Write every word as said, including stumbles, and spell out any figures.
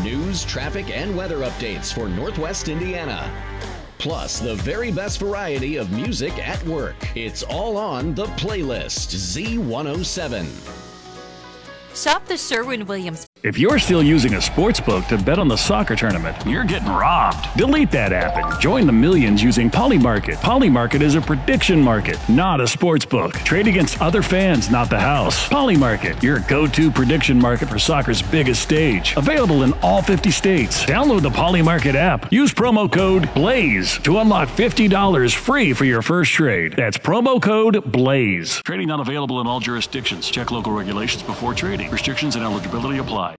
news, traffic, and weather updates for Northwest Indiana. Plus, the very best variety of music at work. It's all on The Playlist, Z one oh seven. Shop the Sherwin-Williams. If you're still using a sportsbook to bet on the soccer tournament, you're getting robbed. Delete that app and join the millions using Polymarket. Polymarket is a prediction market, not a sportsbook. Trade against other fans, not the house. Polymarket, your go-to prediction market for soccer's biggest stage. Available in all fifty states. Download the Polymarket app. Use promo code BLAZE to unlock fifty dollars free for your first trade. That's promo code BLAZE. Trading not available in all jurisdictions. Check local regulations before trading. Restrictions and eligibility apply.